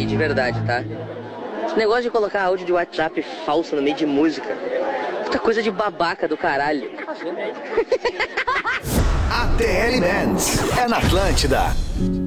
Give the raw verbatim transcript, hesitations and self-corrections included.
de verdade, tá? Esse negócio de colocar áudio de WhatsApp falso no meio de música. Puta coisa de babaca do caralho. A T L Bands é na Atlântida.